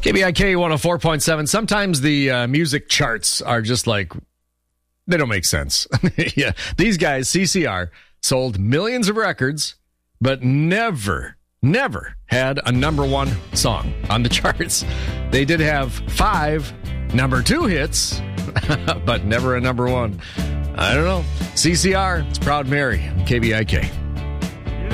KBIK 104.7. Sometimes the music charts are just like, they don't make sense. Yeah, these guys, CCR, sold millions of records, but never had a number one song on the charts. They did have 5 number 2 hits, but never a number one. I don't know. CCR, it's Proud Mary, KBIK.